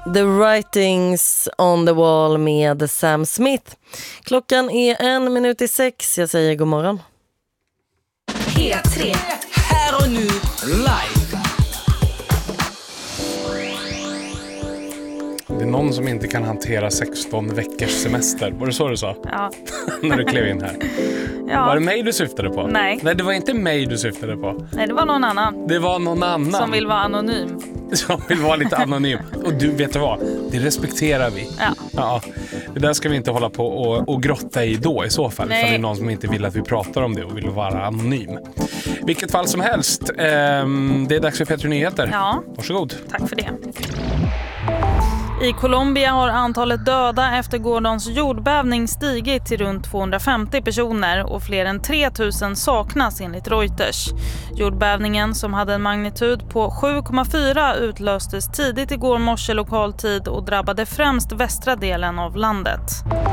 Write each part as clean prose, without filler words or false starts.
The Writings on the Wall med Sam Smith. Klockan är 5:01. Jag säger god morgon. P3. Här och nu, live. Det är någon som inte kan hantera 16 veckors semester. Var det så du sa? Ja. När du klev in här. Ja. Var det mig du syftade på? Nej. Nej, det var inte mig du syftade på. Nej, det var någon annan. Det var någon annan. Som vill vara anonym. Som vill vara lite anonym. Och du, vet du vad? Det respekterar vi. Ja. Det där ska vi inte hålla på och grotta i då i så fall. Nej. För det är någon som inte vill att vi pratar om det och vill vara anonym. Vilket fall som helst. Det är dags för P3 Nyheter. Ja. Varsågod. Tack för det. I Colombia har antalet döda efter gårdagens jordbävning stigit till runt 250 personer och fler än 3000 saknas enligt Reuters. Jordbävningen, som hade en magnitud på 7,4, utlöstes tidigt igår morse lokal tid och drabbade främst västra delen av landet.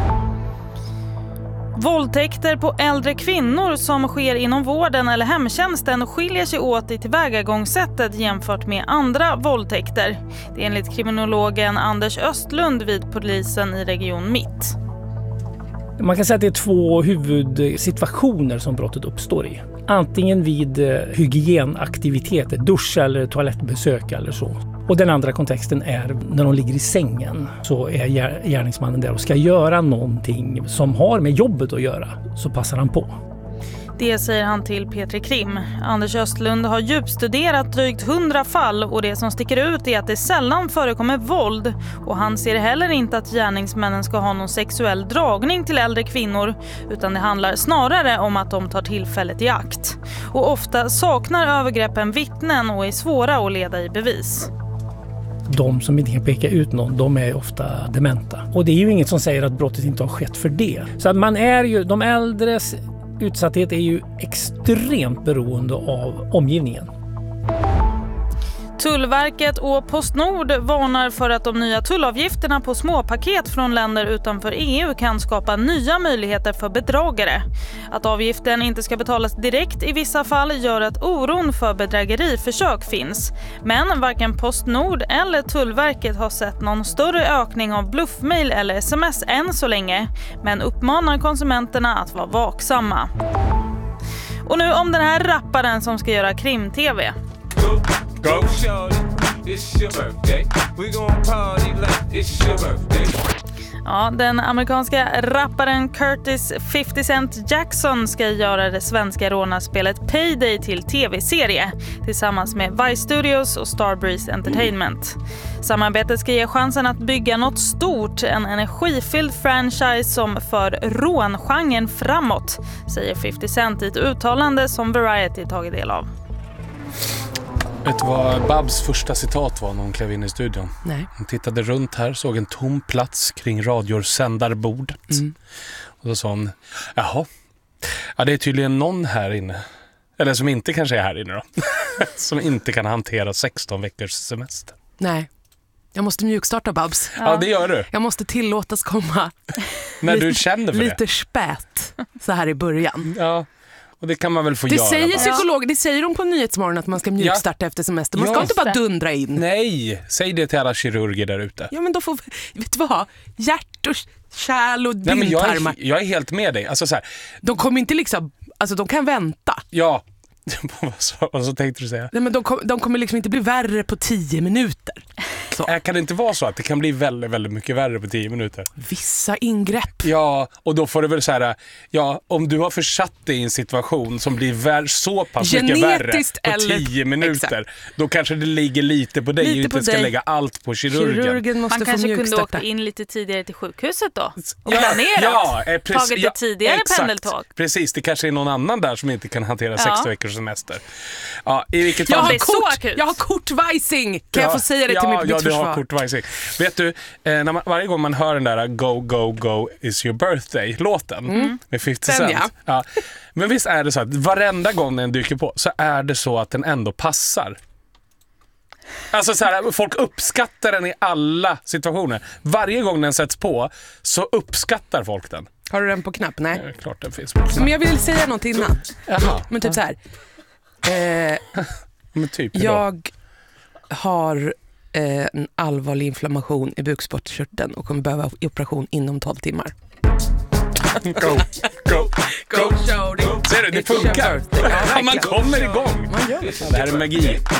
Våldtäkter på äldre kvinnor som sker inom vården eller hemtjänsten skiljer sig åt i tillvägagångssättet jämfört med andra våldtäkter. Det är enligt kriminologen Anders Östlund vid polisen i Region Mitt. Man kan säga att det är två huvudsituationer som brottet uppstår i. Antingen vid hygienaktiviteter, dusch eller toalettbesök eller så. Och den andra kontexten är när de ligger i sängen, så är gärningsmannen där och ska göra någonting som har med jobbet att göra, så passar han på. Det säger han till P3 Krim. Anders Östlund har djupstuderat drygt 100 fall och det som sticker ut är att det sällan förekommer våld. Och han ser heller inte att gärningsmännen ska ha någon sexuell dragning till äldre kvinnor, utan det handlar snarare om att de tar tillfället i akt. Och ofta saknar övergreppen vittnen och är svåra att leda i bevis. De som inte kan peka ut någon, de är ofta dementa. Och det är ju inget som säger att brottet inte har skett för det. Så att man är ju, de äldres utsatthet är ju extremt beroende av omgivningen. Tullverket och Postnord varnar för att de nya tullavgifterna på småpaket från länder utanför EU kan skapa nya möjligheter för bedragare. Att avgiften inte ska betalas direkt i vissa fall gör att oron för bedrägeriförsök finns. Men varken Postnord eller Tullverket har sett någon större ökning av bluffmail eller sms än så länge, men uppmanar konsumenterna att vara vaksamma. Och nu om den här rapparen som ska göra krim-tv. Go. It's your birthday. We gonna party like it's your birthday. Ja, den amerikanska rapparen Curtis 50 Cent Jackson ska göra det svenska rånarspelet Payday till tv-serie tillsammans med Vice Studios och Starbreeze Entertainment. Samarbetet ska ge chansen att bygga något stort, en energifylld franchise som för rångenren framåt, säger 50 Cent i ett uttalande som Variety tagit del av. Vet du vad Babs första citat var när hon klev in i studion? Nej. Hon tittade runt här, såg en tom plats kring radiosändarbordet. Och då sa hon, jaha, ja, det är tydligen någon här inne. Eller som inte kanske är här inne då. Som inte kan hantera 16 veckors semester. Nej. Jag måste mjukstarta Babs. Ja, det gör du. Jag måste tillåtas komma När du känner för det. lite spät så här i början. Ja. Och det kan man väl få Det göra. säger psykolog, det säger de på Nyhetsmorgon att man ska mjukstarta efter semester. Man ska inte bara dundra in. Nej, säg det till alla kirurger där ute. Ja, men då får, vet du vad? Hjärt och kärl och blindtarmar. Jag är helt med dig. Alltså så här, de kommer inte liksom, alltså de kan vänta. ja, vad så tänkte du säga? Nej, men de kommer liksom inte bli värre på 10 minuter. Så. Kan det inte vara så att det kan bli väldigt, väldigt mycket värre på 10 minuter? Vissa ingrepp. Ja, och då får det väl så här, ja, om du har försatt dig i en situation som blir så pass mycket värre på 10 minuter, exakt. Då kanske det ligger lite på dig och inte ska lägga allt på kirurgen. Måste man kanske kunde åka in lite tidigare till sjukhuset då och planerat. Tagit ett tidigare pendeltåg. Precis, det kanske är någon annan där som inte kan hantera 60 veckors semester. Ja, i vilket jag fall... Jag har kortvajsing. Kan jag få säga det till mitt försvar? Du har kortvajsing. Vet du, varje gång man hör den där Go, go, go is your birthday-låten med 50 Cent. Ja. Men visst är det så att varenda gång den dyker på så är det så att den ändå passar. Alltså så här, folk uppskattar den i alla situationer. Varje gång den sätts på så uppskattar folk den. Har du den på knapp? Nej. Ja, klart den finns på knapp. Men jag vill säga något innan. Jaha. Men typ så här. Men typ jag har en allvarlig inflammation i bukspottkörteln och kommer behöva operation inom 12 timmar. Go. Ser du, det funkar. Man kommer igång. Man gör det. Det här är magi.